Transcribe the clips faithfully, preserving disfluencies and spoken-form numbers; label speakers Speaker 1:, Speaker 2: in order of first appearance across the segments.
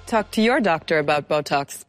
Speaker 1: Talk to your doctor about Botox.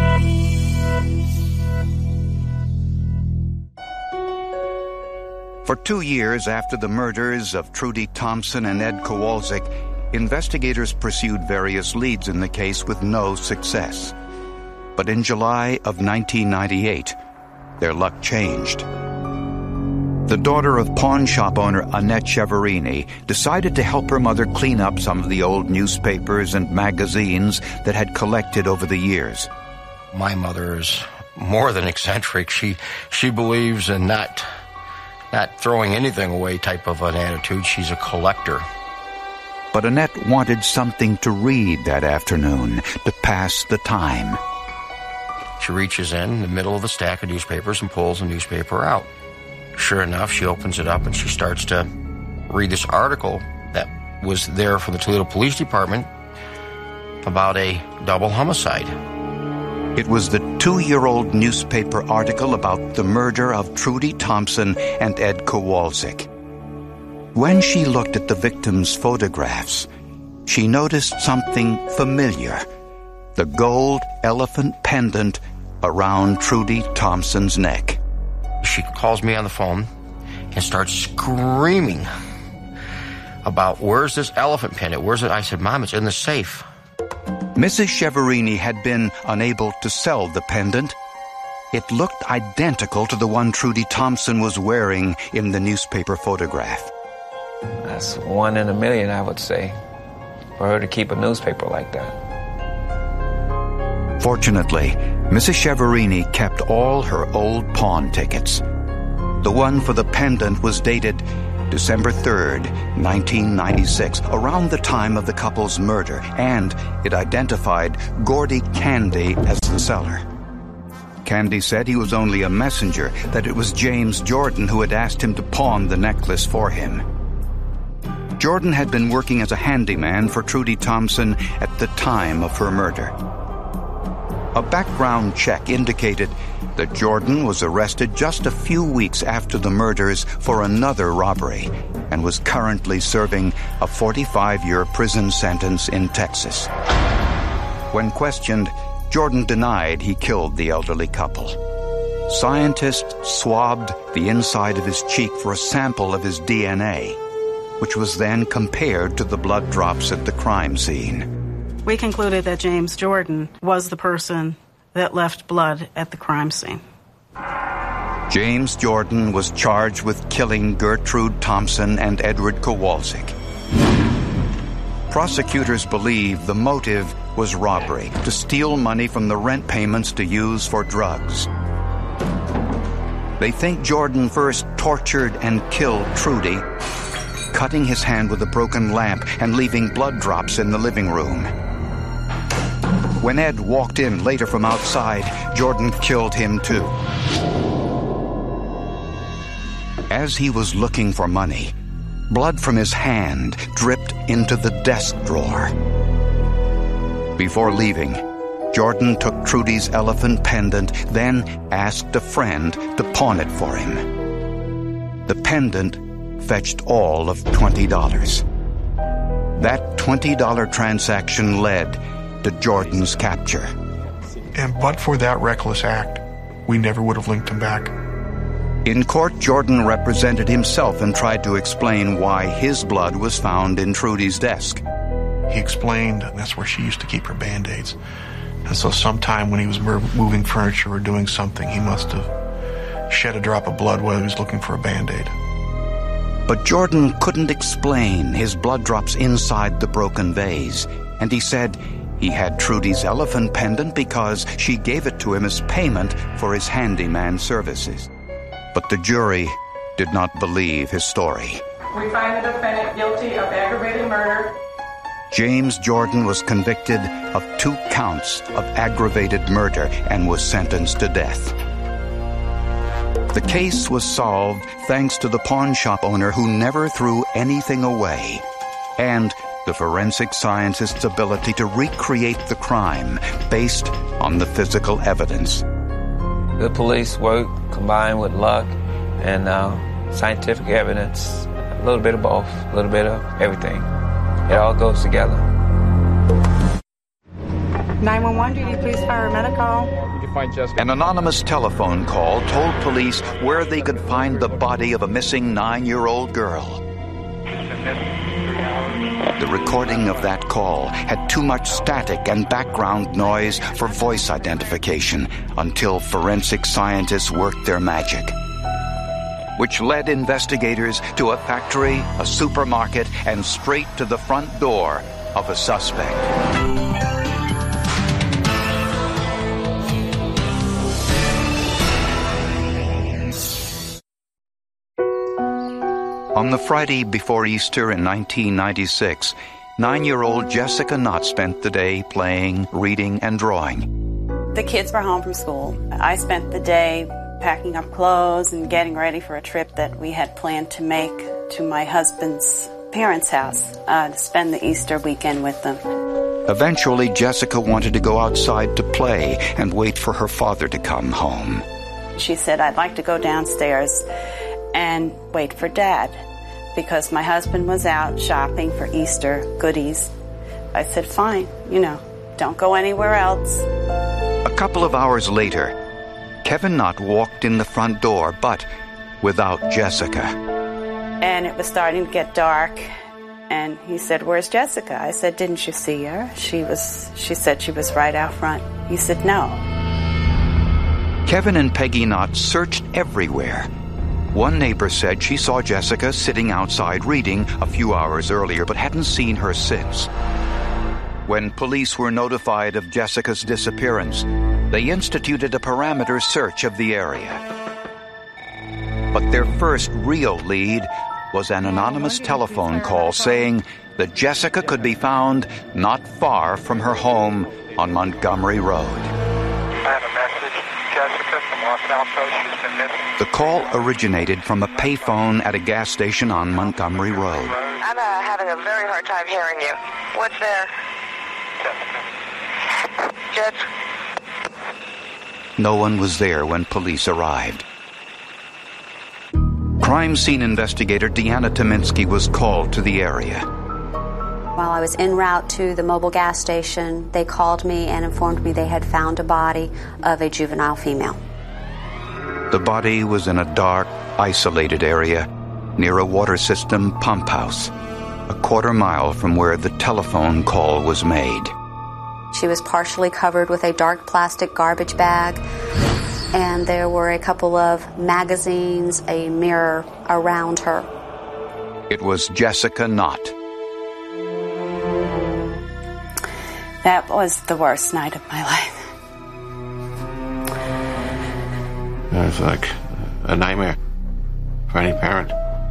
Speaker 2: For two years after the murders of Trudy Thompson and Ed Kowalczyk, investigators pursued various leads in the case with no success. But in July of nineteen ninety-eight, their luck changed. The daughter of pawn shop owner Annette Cheverini decided to help her mother clean up some of the old newspapers and magazines that had collected over the years.
Speaker 3: My mother is more than eccentric. She she believes in not not throwing anything away type of an attitude. She's a collector.
Speaker 2: But Annette wanted something to read that afternoon to pass the time.
Speaker 3: She reaches in the middle of the stack of newspapers and pulls a newspaper out. Sure enough, she opens it up and she starts to read this article that was there for the Toledo Police Department about a double homicide.
Speaker 2: It was the two-year-old newspaper article about the murder of Trudy Thompson and Ed Kowalczyk. When she looked at the victims' photographs, she noticed something familiar: the gold elephant pendant around Trudy Thompson's neck.
Speaker 3: She calls me on the phone and starts screaming about, where's this elephant pendant? Where's it? I said, Mom, it's in the safe.
Speaker 2: Missus Cheverini had been unable to sell the pendant. It looked identical to the one Trudy Thompson was wearing in the newspaper photograph.
Speaker 4: That's one in a million, I would say, for her to keep a newspaper like that.
Speaker 2: Fortunately, Missus Cheverini kept all her old pawn tickets. The one for the pendant was dated December third, nineteen ninety-six, around the time of the couple's murder, and it identified Gordy Candy as the seller. Candy said he was only a messenger, that it was James Jordan who had asked him to pawn the necklace for him. Jordan had been working as a handyman for Trudy Thompson at the time of her murder. A background check indicated that Jordan was arrested just a few weeks after the murders for another robbery and was currently serving a forty-five-year prison sentence in Texas. When questioned, Jordan denied he killed the elderly couple. Scientists swabbed the inside of his cheek for a sample of his D N A, which was then compared to the blood drops at the crime scene.
Speaker 5: We concluded that James Jordan was the person that left blood at the crime scene.
Speaker 2: James Jordan was charged with killing Gertrude Thompson and Edward Kowalczyk. Prosecutors believe the motive was robbery, to steal money from the rent payments to use for drugs. They think Jordan first tortured and killed Trudy, cutting his hand with a broken lamp and leaving blood drops in the living room. When Ed walked in later from outside, Jordan killed him too. As he was looking for money, blood from his hand dripped into the desk drawer. Before leaving, Jordan took Trudy's elephant pendant, then asked a friend to pawn it for him. The pendant fetched all of twenty dollars. That twenty dollar transaction led to Jordan's capture.
Speaker 6: And but for that reckless act, we never would have linked him back.
Speaker 2: In court, Jordan represented himself and tried to explain why his blood was found in Trudy's desk.
Speaker 6: He explained that's where she used to keep her Band-Aids. And so sometime when he was moving furniture or doing something, he must have shed a drop of blood while he was looking for a Band-Aid.
Speaker 2: But Jordan couldn't explain his blood drops inside the broken vase, and he said he had Trudy's elephant pendant because she gave it to him as payment for his handyman services. But the jury did not believe his story.
Speaker 7: We find the defendant guilty of aggravated murder.
Speaker 2: James Jordan was convicted of two counts of aggravated murder and was sentenced to death. The case was solved thanks to the pawn shop owner who never threw anything away, and the forensic scientist's ability to recreate the crime based on the physical evidence.
Speaker 4: The police work combined with luck and uh, scientific evidence, a little bit of both, a little bit of everything. It all goes together.
Speaker 5: nine one one, do you please fire medical?
Speaker 8: You can find Jessica.
Speaker 2: An anonymous telephone call told police where they could find the body of a missing nine-year-old girl. The recording of that call had too much static and background noise for voice identification until forensic scientists worked their magic, which led investigators to a factory, a supermarket, and straight to the front door of a suspect. On the Friday before Easter in nineteen ninety-six, nine-year-old Jessica Knott spent the day playing, reading, and drawing.
Speaker 9: The kids were home from school. I spent the day packing up clothes and getting ready for a trip that we had planned to make to my husband's parents' house uh, to spend the Easter weekend with them.
Speaker 2: Eventually, Jessica wanted to go outside to play and wait for her father to come home.
Speaker 9: She said, I'd like to go downstairs and wait for Dad, because my husband was out shopping for Easter goodies. I said, fine, you know, don't go anywhere else.
Speaker 2: A couple of hours later, Kevin Knott walked in the front door, but without Jessica.
Speaker 9: And it was starting to get dark, and he said, where's Jessica? I said, didn't you see her? She was. She said she was right out front. He said, no.
Speaker 2: Kevin and Peggy Knott searched everywhere. One neighbor said she saw Jessica sitting outside reading a few hours earlier, but hadn't seen her since. When police were notified of Jessica's disappearance, they instituted a perimeter search of the area. But their first real lead was an anonymous telephone call saying that Jessica could be found not far from her home on Montgomery Road.
Speaker 10: I have a message. Jessica from Los Altos, she's been missing.
Speaker 2: The call originated from a payphone at a gas station on Montgomery Road.
Speaker 11: I'm uh, having a very hard time hearing you. What's there?
Speaker 10: Jessica.
Speaker 11: Jess?
Speaker 2: No one was there when police arrived. Crime scene investigator Deanna Tominski was called to the area.
Speaker 12: While I was en route to the mobile gas station, they called me and informed me they had found a body of a juvenile female.
Speaker 2: The body was in a dark, isolated area near a water system pump house, a quarter mile from where the telephone call was made.
Speaker 12: She was partially covered with a dark plastic garbage bag, and there were a couple of magazines, a mirror around her.
Speaker 2: It was Jessica Knott.
Speaker 9: That was the worst night of my life.
Speaker 6: It was like a nightmare for any parent.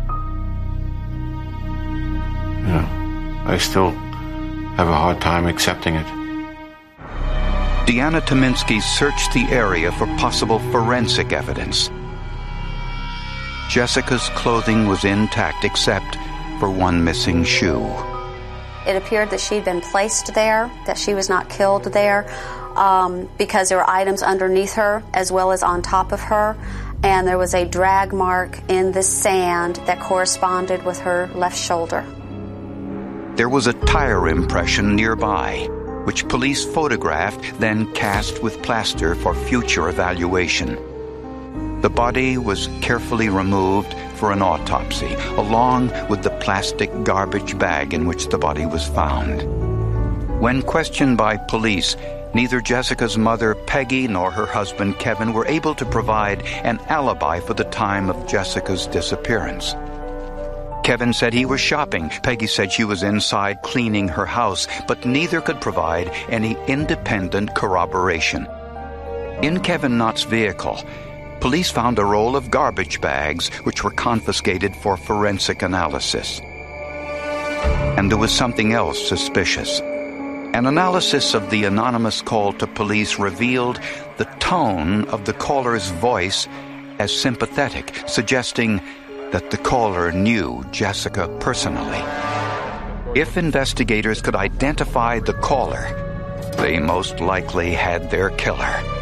Speaker 6: You know, I still have a hard time accepting it.
Speaker 2: Deanna Tominski searched the area for possible forensic evidence. Jessica's clothing was intact except for one missing shoe.
Speaker 12: It appeared that she'd been placed there, that she was not killed there, um, because there were items underneath her as well as on top of her, and there was a drag mark in the sand that corresponded with her left shoulder.
Speaker 2: There was a tire impression nearby, which police photographed, then cast with plaster for future evaluation. The body was carefully removed for an autopsy, along with the plastic garbage bag in which the body was found. When questioned by police, neither Jessica's mother, Peggy, nor her husband, Kevin, were able to provide an alibi for the time of Jessica's disappearance. Kevin said he was shopping. Peggy said she was inside cleaning her house, but neither could provide any independent corroboration. In Kevin Knott's vehicle, police found a roll of garbage bags which were confiscated for forensic analysis. And there was something else suspicious. An analysis of the anonymous call to police revealed the tone of the caller's voice as sympathetic, suggesting that the caller knew Jessica personally. If investigators could identify the caller, they most likely had their killer.